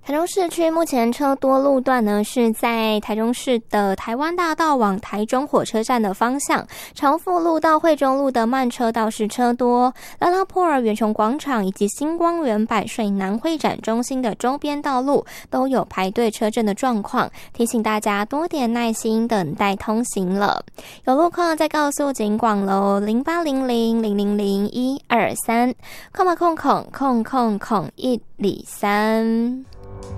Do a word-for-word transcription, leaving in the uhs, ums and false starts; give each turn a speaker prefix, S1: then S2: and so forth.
S1: 台中市区目前车多路段呢，是在台中市的台湾大道往台中火车站的方向，长富路到惠中路的慢车道是车多，拉拉破尔、远雄广场以及星光园百岁南会展中心的周边道路都有排队车阵的状况，提醒大家多点耐心等待通行了。有路况再告诉警广喽，零八零零零零零一二三，空嘛空空空空空一里三。